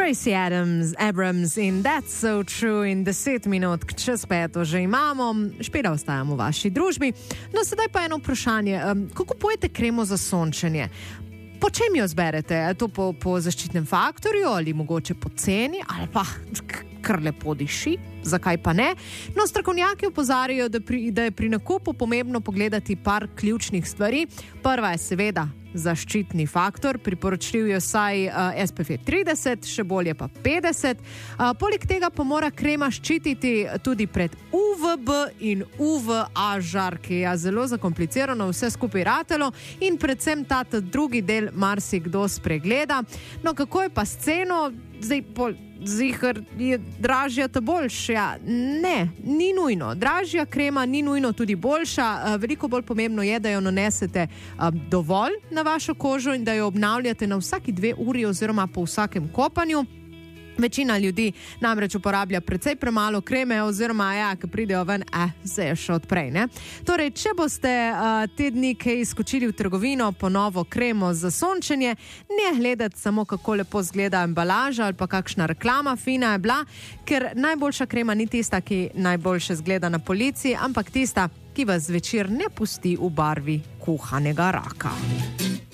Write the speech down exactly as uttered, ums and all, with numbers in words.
Tracy Adams, Abrams in That's So True in deset minut čez peto že imamo, špeda ostajamo v vaši družbi. No, sedaj pa eno vprašanje, kako kupujete kremo za sončenje? Po čem jo zberete? Je to po, po zaščitnem faktorju ali mogoče po ceni ali pa kar lepo diši? Zakaj pa ne? No, strokovnjaki opozarjajo, da, pri, da je pri nakupu pomembno pogledati par ključnih stvari. Prva je seveda zaščitni faktor, priporočljiv je vsaj uh, S P F trideset, še bolje pa petdeset. Uh, poleg tega pa mora krema ščititi tudi pred U V B in U V A žarki. Ja, zelo zakomplicirano vse skupaj ratelo in predvsem ta drugi del marsikdo spregleda. No, kako je pa s ceno? Zdaj, pol, zihar je dražja ta boljša. Ja, ne, ni nujno. Dražja krema ni nujno tudi boljša. Veliko bolj pomembno je, da jo nanesete dovolj na vašo kožo in da jo obnavljate na vsaki dve uri oziroma po vsakem kopanju. Večina ljudi namreč uporablja precej premalo kreme oziroma, ja, ko pridejo ven, eh, se je še odprej, ne? Torej, če boste uh, te dni kaj skočili v trgovino po novo kremo za sončenje, ne gledati samo, kako lepo zgleda embalaža ali pa kakšna reklama fina je bila, ker najboljša krema ni tista, ki najboljše zgleda na polici, ampak tista, ki vas zvečer ne pusti v barvi kuhanega raka.